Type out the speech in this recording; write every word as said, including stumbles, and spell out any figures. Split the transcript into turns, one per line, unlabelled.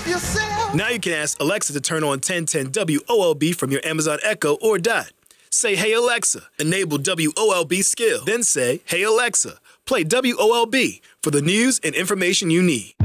yourself.
Now you can ask Alexa to turn on ten ten W O L B from your Amazon Echo or Dot. Say, hey Alexa, enable W O L B skill. Then say, hey Alexa, play W O L B for the news and information you need.